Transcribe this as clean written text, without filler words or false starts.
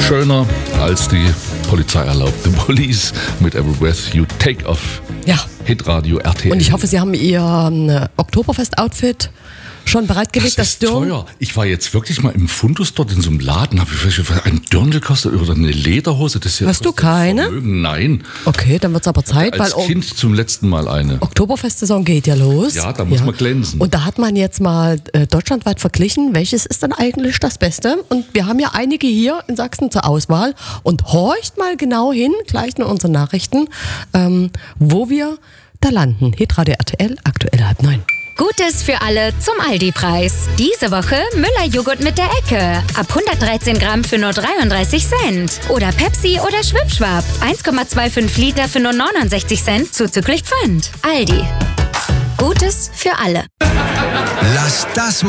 Schöner als die Polizei erlaubte Police mit Every Breath You Take Off. Ja. Hitradio RTL. Und ich hoffe, Sie haben Ihr Oktoberfest-Outfit schon bereitgelegt. Das ist teuer. Ich war jetzt wirklich mal im Fundus dort in so einem Laden, habe ich ein Dirndl gekostet oder eine Lederhose. Das hier Hast du keine? Vermögen. Nein. Okay, dann wird es aber Zeit, Als weil Kind zum letzten Mal eine. Oktoberfest-Saison geht ja los. Ja, da muss man glänzen. Und da hat man jetzt mal deutschlandweit verglichen, welches ist dann eigentlich das Beste. Und wir haben ja einige hier in Sachsen zur Auswahl. Und horcht mal genau hin, gleich in unseren Nachrichten, wo wir da landen. Hitradio RTL, aktuell 8:30. Gutes für alle zum Aldi-Preis. Diese Woche Müller-Joghurt mit der Ecke. Ab 113 Gramm für nur 33 Cent. Oder Pepsi oder Schwipschwap. 1,25 Liter für nur 69 Cent zuzüglich Pfand. Aldi. Gutes für alle. Lass das